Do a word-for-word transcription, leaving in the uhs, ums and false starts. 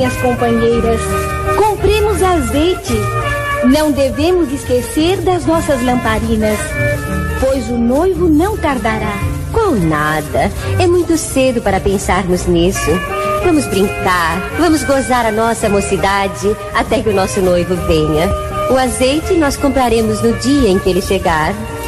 minhas companheiras. Compremos azeite. Não devemos esquecer das nossas lamparinas, pois o noivo não tardará. Qual nada. É muito cedo para pensarmos nisso. Vamos brincar, vamos gozar a nossa mocidade até que o nosso noivo venha. O azeite nós compraremos no dia em que ele chegar.